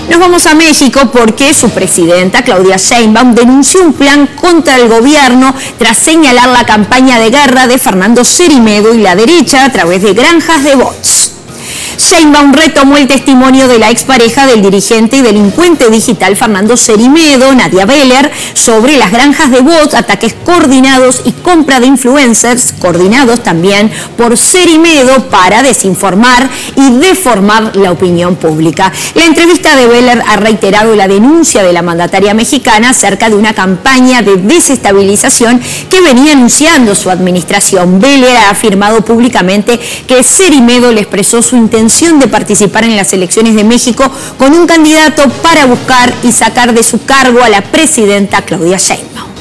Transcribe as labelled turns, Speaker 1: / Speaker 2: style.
Speaker 1: Nos vamos a México porque su presidenta, Claudia Sheinbaum, denunció un plan contra el gobierno tras señalar la campaña de guerra de Fernando Cermedo y la derecha a través de granjas de bots. Sheinbaum retomó el testimonio de la expareja del dirigente y delincuente digital Fernando Cermedo, Nadia Beller, sobre las granjas de bots, ataques coordinados y compra de influencers, coordinados también por Cermedo para desinformar y deformar la opinión pública. La entrevista de Beller ha reiterado la denuncia de la mandataria mexicana acerca de una campaña de desestabilización que venía anunciando su administración. Beller ha afirmado públicamente que Cermedo le expresó su intención de participar en las elecciones de México con un candidato para buscar y sacar de su cargo a la presidenta Claudia Sheinbaum.